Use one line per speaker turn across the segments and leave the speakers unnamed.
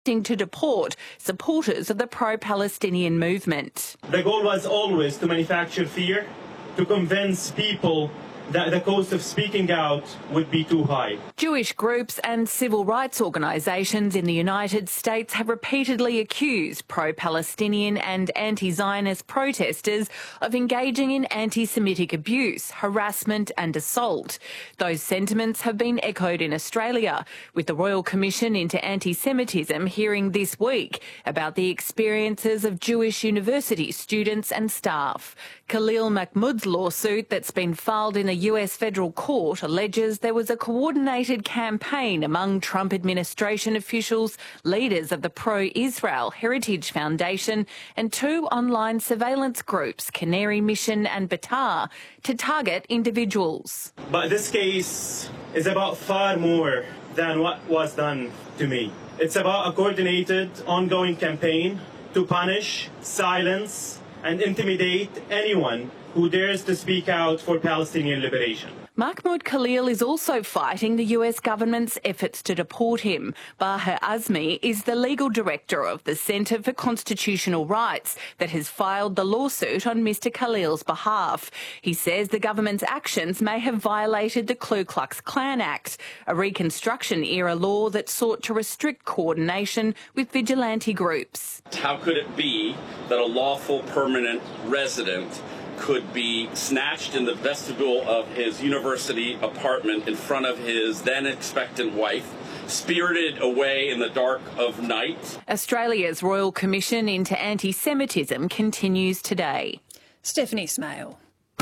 to deport supporters of the pro-Palestinian movement.
The goal was always to manufacture fear, to convince people that the cost of speaking out would be too high.
Jewish groups and civil rights organisations in the United States have repeatedly accused pro-Palestinian and anti-Zionist protesters of engaging in anti-Semitic abuse, harassment and assault. Those sentiments have been echoed in Australia, with the Royal Commission into Anti-Semitism hearing this week about the experiences of Jewish university students and staff. Khalil Mahmoud's lawsuit that's been filed in a US federal court alleges there was a coordinated campaign among Trump administration officials, leaders of the pro-Israel Heritage Foundation and two online surveillance groups, Canary Mission and Batar, to target individuals.
But this case is about far more than what was done to me. It's about a coordinated, ongoing campaign to punish, silence and intimidate anyone who dares to speak out for Palestinian liberation.
Mahmoud Khalil is also fighting the US government's efforts to deport him. Baher Azmi is the legal director of the Centre for Constitutional Rights that has filed the lawsuit on Mr Khalil's behalf. He says the government's actions may have violated the Ku Klux Klan Act, a Reconstruction-era law that sought to restrict coordination with vigilante groups.
How could it be that a lawful permanent resident could be snatched in the vestibule of his university apartment in front of his then expectant wife, spirited away in the dark of night?
Australia's Royal Commission into Anti-Semitism continues today.
Stephanie Smale.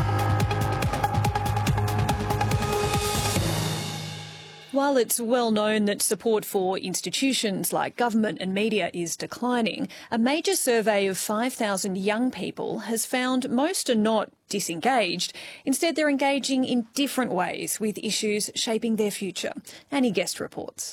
While it's well known that support for institutions like government and media is declining, a major survey of 5,000 young people has found most are not disengaged. Instead, they're engaging in different ways with issues shaping their future. Annie Guest reports.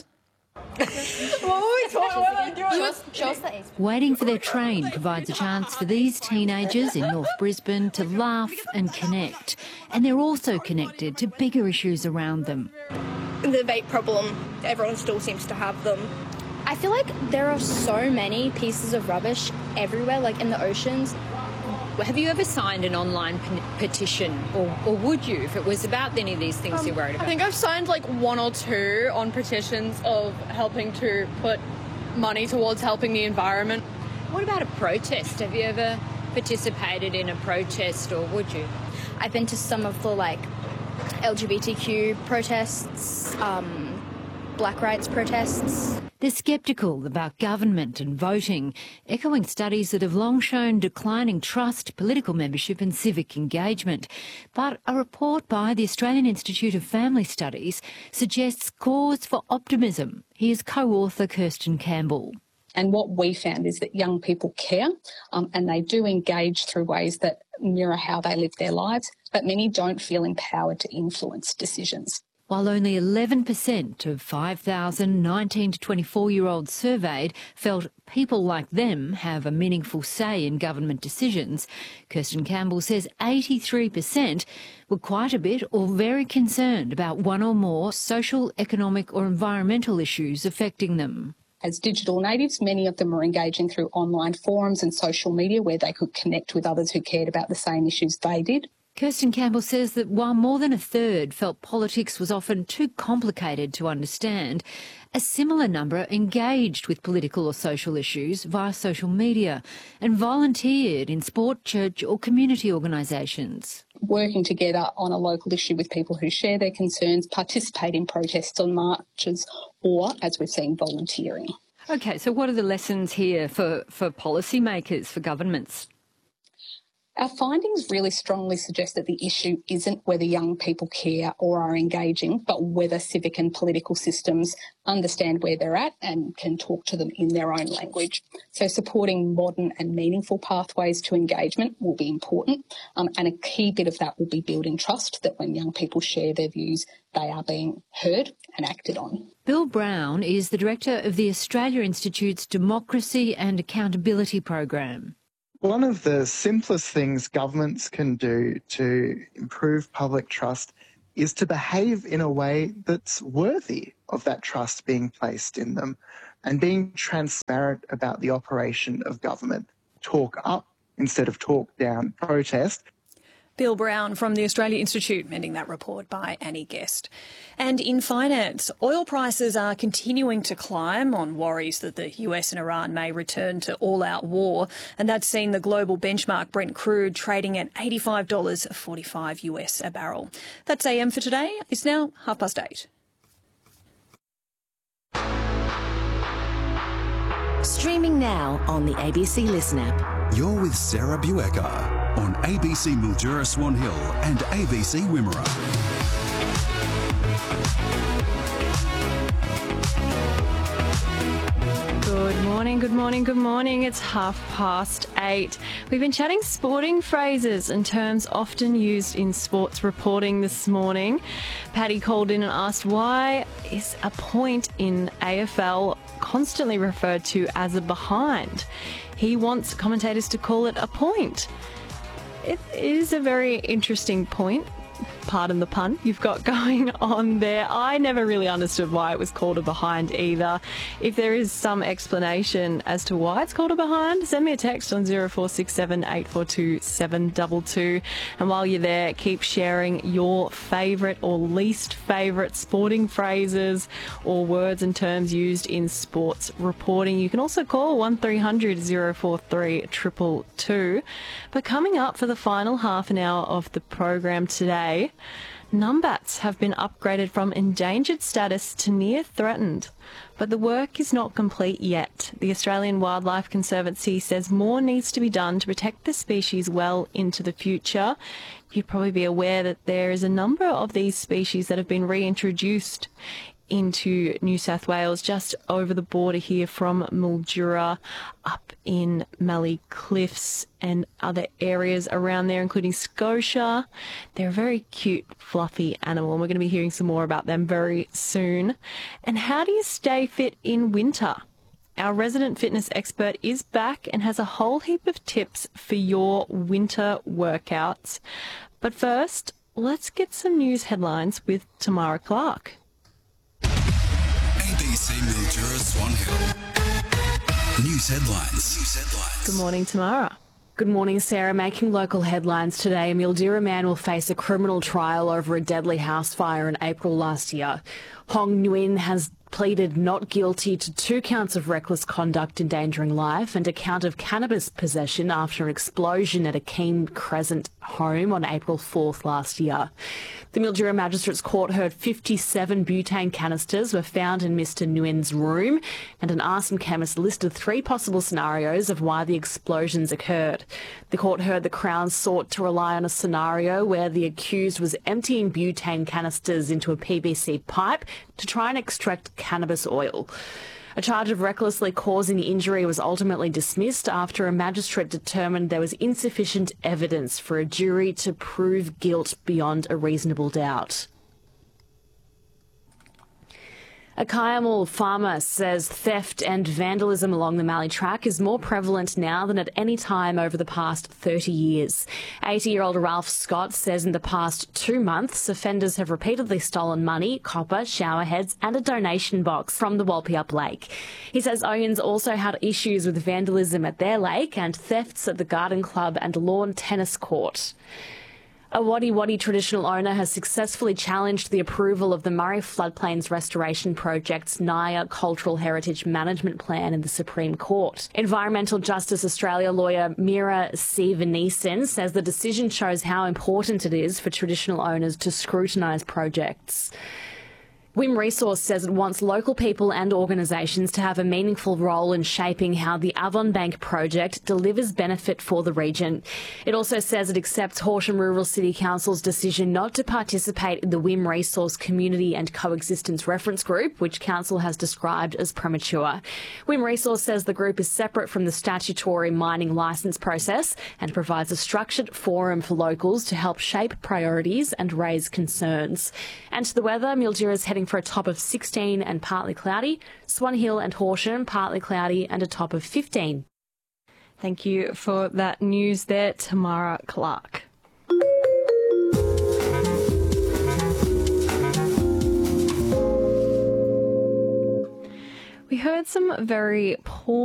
Waiting for their train provides a chance for these teenagers in North Brisbane to laugh and connect. And they're also connected to bigger issues around them.
The vape problem, everyone still seems to have them.
I feel like there are so many pieces of rubbish everywhere, like in the oceans.
Have you ever signed an online petition, or would you, if it was about any of these things you're worried about?
I think I've signed like one or two on petitions of helping to put money towards helping the environment.
What about a protest? Have you ever participated in a protest, or would you?
I've been to some of the LGBTQ protests, black rights protests.
They're sceptical about government and voting, echoing studies that have long shown declining trust, political membership and civic engagement. But a report by the Australian Institute of Family Studies suggests cause for optimism. Here's co-author Kirsten Campbell.
And what we found is that young people care and they do engage through ways that mirror how they live their lives, but many don't feel empowered to influence decisions.
While only 11% of 5,000 19 to 24-year-olds surveyed felt people like them have a meaningful say in government decisions, Kirsten Campbell says 83% were quite a bit or very concerned about one or more social, economic or environmental issues affecting them.
As digital natives, many of them are engaging through online forums and social media where they could connect with others who cared about the same issues they did.
Kirsten Campbell says that while more than a third felt politics was often too complicated to understand, a similar number engaged with political or social issues via social media and volunteered in sport, church or community organisations.
Working together on a local issue with people who share their concerns, participate in protests or marches, or, as we've seen, volunteering.
OK, so what are the lessons here for policymakers, for governments?
Our findings really strongly suggest that the issue isn't whether young people care or are engaging, but whether civic and political systems understand where they're at and can talk to them in their own language. So supporting modern and meaningful pathways to engagement will be important, and a key bit of that will be building trust that when young people share their views, they are being heard and acted on.
Bill Brown is the director of the Australia Institute's Democracy and Accountability Program.
One of the simplest things governments can do to improve public trust is to behave in a way that's worthy of that trust being placed in them. and being transparent about the operation of government. Talk up instead of talk down protest.
Bill Brown from the Australia Institute, ending that report by Annie Guest. And in finance, oil prices are continuing to climb on worries that the US and Iran may return to all-out war, and that's seen the global benchmark Brent crude trading at $85.45 US a barrel. That's AM for today. It's now 8:30.
Streaming now on the ABC Listen app.
You're with Sarah Buecker on ABC Mildura Swan Hill and ABC Wimmera.
Good morning, good morning, good morning. It's 8:30. We've been chatting sporting phrases and terms often used in sports reporting this morning. Paddy called in and asked, why is a point in AFL constantly referred to as a behind? He wants commentators to call it a point. It is a very interesting point, pardon the pun, you've got going on there. I never really understood why it was called a behind either. If there is some explanation as to why it's called a behind, send me a text on 0467 842 722. And while you're there, keep sharing your favourite or least favourite sporting phrases or words and terms used in sports reporting. You can also call 1300 043 222. But coming up for the final half an hour of the program today, numbats have been upgraded from endangered status to near threatened, but the work is not complete yet. The Australian Wildlife Conservancy says more needs to be done to protect the species well into the future. You'd probably be aware that there is a number of these species that have been reintroduced into New South Wales, just over the border here from Mildura, up in Mallee Cliffs and other areas around there, including Scotia. They're a very cute, fluffy animal, and we're going to be hearing some more about them very soon. And how do you stay fit in winter? Our resident fitness expert is back and has a whole heap of tips for your winter workouts. But first, let's get some news headlines with Tamara Clark.
ABC Mildura Swan Hill. News headlines.
Good morning, Tamara.
Good morning, Sarah. Making local headlines today, a Mildura man will face a criminal trial over a deadly house fire in April last year. Hong Nguyen has pleaded not guilty to 2 counts of reckless conduct endangering life and a count of cannabis possession after an explosion at a Keene Crescent home on April 4th last year. The Mildura Magistrates Court heard 57 butane canisters were found in Mr Nguyen's room, and an arson chemist listed 3 possible scenarios of why the explosions occurred. The court heard the Crown sought to rely on a scenario where the accused was emptying butane canisters into a PVC pipe to try and extract cannabis oil. A charge of recklessly causing injury was ultimately dismissed after a magistrate determined there was insufficient evidence for a jury to prove guilt beyond a reasonable doubt. A Kyamal farmer says theft and vandalism along the Mallee Track is more prevalent now than at any time over the past 30 years. 80-year-old Ralph Scott says in the past 2 months, offenders have repeatedly stolen money, copper, shower heads and a donation box from the Walpiup Lake. He says Oyens also had issues with vandalism at their lake and thefts at the Garden Club and lawn tennis court. A Wadi Wadi traditional owner has successfully challenged the approval of the Murray Floodplains Restoration Project's Naya Cultural Heritage Management Plan in the Supreme Court. Environmental Justice Australia lawyer Mira Sivaneesan says the decision shows how important it is for traditional owners to scrutinise projects. Wim Resource says it wants local people and organisations to have a meaningful role in shaping how the Avon Bank project delivers benefit for the region. It also says it accepts Horsham Rural City Council's decision not to participate in the Wim Resource Community and Coexistence Reference Group, which Council has described as premature. Wim Resource says the group is separate from the statutory mining licence process and provides a structured forum for locals to help shape priorities and raise concerns. And to the weather, Mildura is heading for a top of 16 and partly cloudy. Swan Hill and Horsham, partly cloudy and a top of 15.
Thank you for that news there, Tamara Clark. We heard some very poor